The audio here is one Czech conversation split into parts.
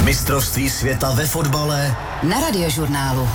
Mistrovství světa ve fotbale na Radiožurnálu.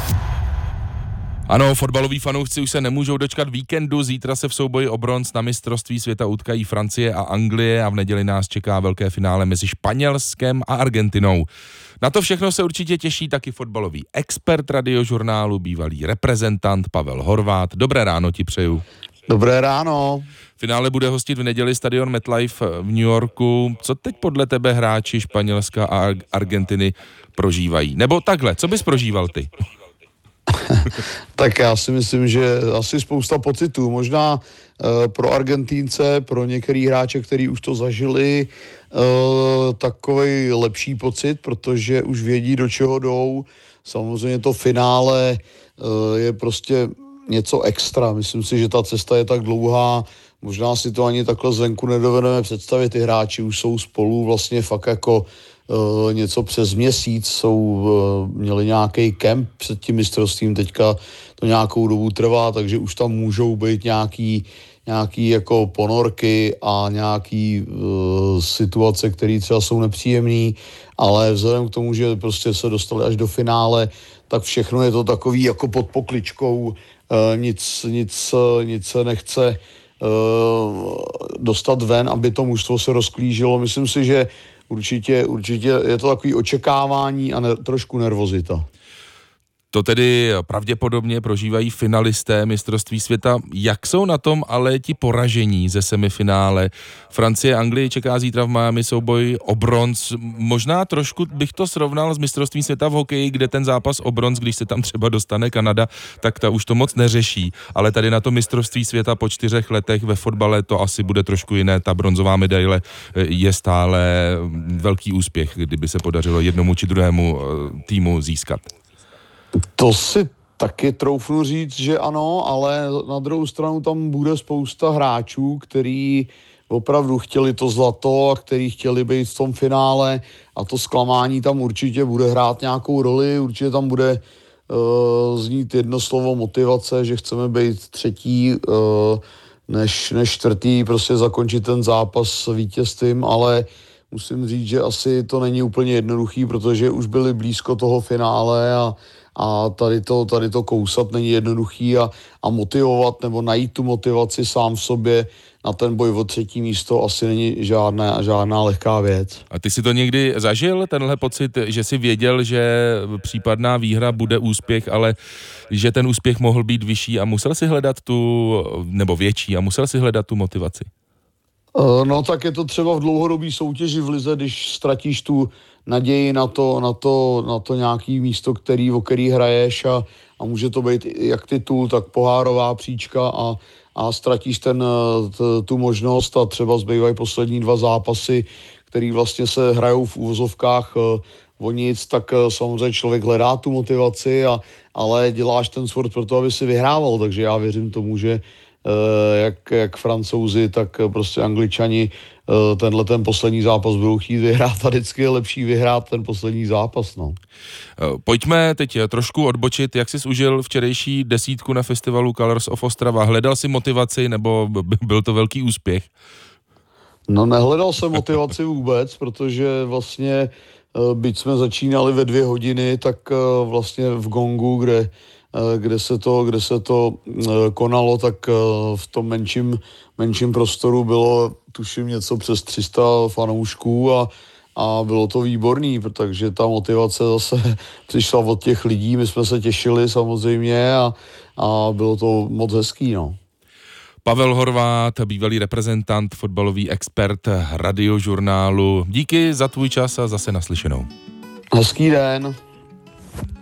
Ano, fotbaloví fanoušci už se nemůžou dočkat víkendu. Zítra se v souboji o bronz na mistrovství světa utkají Francie a Anglie a v neděli nás čeká velké finále mezi Španělskem a Argentinou. Na to všechno se určitě těší taky fotbalový expert Radiožurnálu, bývalý reprezentant Pavel Horváth. Dobré ráno ti přeju. Dobré ráno. Finále bude hostit v neděli stadion MetLife v New Yorku. Co teď podle tebe hráči Španělska a Argentiny prožívají? Nebo takhle, co bys prožíval ty? Tak já si myslím, že asi spousta pocitů. Možná pro Argentínce, pro některý hráče, kteří už to zažili, takovej lepší pocit, protože už vědí, do čeho jdou. Samozřejmě to finále je prostě něco extra. Myslím si, že ta cesta je tak dlouhá, možná si to ani takhle zvenku nedovedeme představit. Ty hráči už jsou spolu vlastně fakt jako něco přes měsíc, měli nějaký kemp před tím mistrovstvím, teďka to nějakou dobu trvá, takže už tam můžou být nějaký jako ponorky a nějaký situace, které třeba jsou nepříjemné, ale vzhledem k tomu, že prostě se dostali až do finále, tak všechno je to takový jako pod pokličkou, nic se nechce dostat ven, aby to mužstvo se rozklížilo. Myslím si, že určitě je to takový očekávání a trošku nervozita. To tedy pravděpodobně prožívají finalisté mistrovství světa. Jak jsou na tom ale ti poražení ze semifinále? Francie a Anglii čeká zítra v Miami souboj o bronz. Možná trošku bych to srovnal s mistrovstvím světa v hokeji, kde ten zápas o bronz, když se tam třeba dostane Kanada, tak ta už to moc neřeší. Ale tady na to mistrovství světa po 4 letech ve fotbale to asi bude trošku jiné. Ta bronzová medaile je stále velký úspěch, kdyby se podařilo jednomu či druhému týmu získat. To si taky troufnu říct, že ano, ale na druhou stranu tam bude spousta hráčů, který opravdu chtěli to zlato a který chtěli být v tom finále a to zklamání tam určitě bude hrát nějakou roli, určitě tam bude znít jedno slovo motivace, že chceme být třetí než čtvrtý, prostě zakončit ten zápas vítězstvím, ale musím říct, že asi to není úplně jednoduchý, protože už byli blízko toho finále a tady to kousat není jednoduchý a motivovat nebo najít tu motivaci sám v sobě na ten boj o třetí místo asi není žádná lehká věc. A ty si to někdy zažil, tenhle pocit, že jsi věděl, že případná výhra bude úspěch, ale že ten úspěch mohl být vyšší a musel si hledat větší a musel si hledat tu motivaci? No tak je to třeba v dlouhodobý soutěži v lize, když ztratíš tu naději na to nějaký místo, o který hraješ a může to být jak titul, tak pohárová příčka a ztratíš tu možnost a třeba zbývají poslední 2 zápasy, který vlastně se hrajou v úvozovkách o nic, tak samozřejmě člověk hledá tu motivaci, ale děláš ten sport proto, aby si vyhrával, takže já věřím tomu, že jak Francouzi, tak prostě Angličani ten poslední zápas budou chtít vyhrát a vždycky je lepší vyhrát ten poslední zápas. No. Pojďme teď trošku odbočit, jak jsi užil včerejší 10 na festivalu Colors of Ostrava. Hledal jsi motivaci nebo byl to velký úspěch? No nehledal jsem motivaci vůbec, protože vlastně byť jsme začínali ve 2 hodiny, tak vlastně v Gongu, kde se to konalo, tak v tom menším prostoru bylo tuším něco přes 300 fanoušků a bylo to výborný, takže ta motivace zase přišla od těch lidí, my jsme se těšili samozřejmě a bylo to moc hezký, no. Pavel Horváth, bývalý reprezentant, fotbalový expert Radiožurnálu. Díky za tvůj čas a zase naslyšenou. Hezký den.